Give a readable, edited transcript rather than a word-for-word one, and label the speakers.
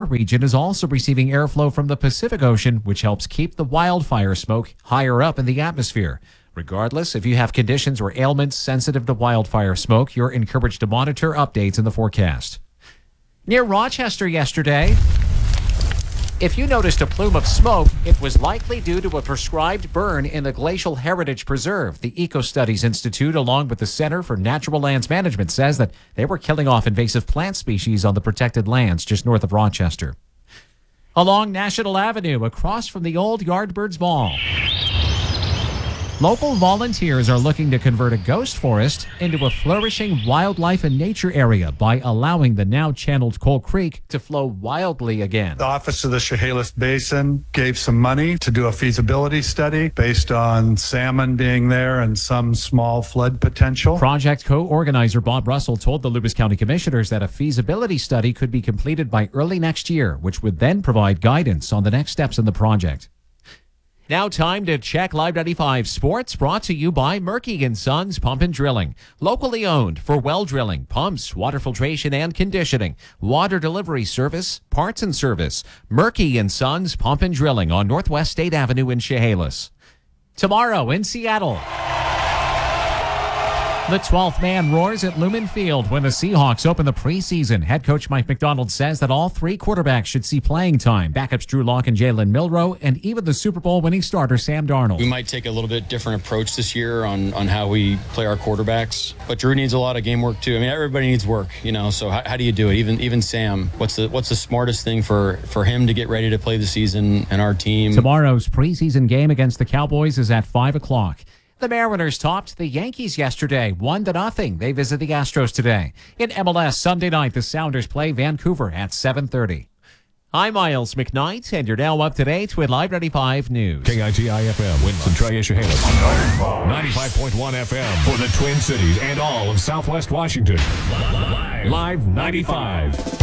Speaker 1: region is also receiving airflow from the Pacific Ocean, which helps keep the wildfire smoke higher up in the atmosphere. Regardless, if you have conditions or ailments sensitive to wildfire smoke, you're encouraged to monitor updates in the forecast. Near Rochester yesterday, if you noticed a plume of smoke, it was likely due to a prescribed burn in the Glacial Heritage Preserve. The Eco Studies Institute, along with the Center for Natural Lands Management, says that they were killing off invasive plant species on the protected lands just north of Rochester. Along National Avenue, across from the old Yardbirds Mall, local volunteers are looking to convert a ghost forest into a flourishing wildlife and nature area by allowing the now channeled Coal Creek to flow wildly again.
Speaker 2: The Office of the Chehalis Basin gave some money to do a feasibility study based on salmon being there and some small flood potential.
Speaker 1: Project co-organizer Bob Russell told the Lewis County Commissioners that a feasibility study could be completed by early next year, which would then provide guidance on the next steps in the project. Now time to check Live 95 Sports, brought to you by Murky & Sons Pump and Drilling. Locally owned for well drilling, pumps, water filtration and conditioning, water delivery service, parts and service. Murky & Sons Pump and Drilling on Northwest State Avenue in Chehalis. Tomorrow in Seattle, the 12th man roars at Lumen Field when the Seahawks open the preseason. Head coach Mike McDonald says that all three quarterbacks should see playing time. Backups Drew Lock and Jalen Milroe, and even the Super Bowl winning starter Sam Darnold.
Speaker 3: We might take a little bit different approach this year on how we play our quarterbacks. But Drew needs a lot of game work too. I mean, everybody needs work, so how do you do it? Even Sam, what's the smartest thing for him to get ready to play the season and our team?
Speaker 1: Tomorrow's preseason game against the Cowboys is at 5 o'clock. The Mariners topped the Yankees yesterday, 1-0. They visit the Astros today. In MLS, Sunday night, the Sounders play Vancouver at 7:30. I'm Miles McKnight, and you're now up to date with Live 95 News.
Speaker 4: KITI-FM, Winston-Troy, Chehalis. 95.1 FM for the Twin Cities and all of Southwest Washington. Live 95.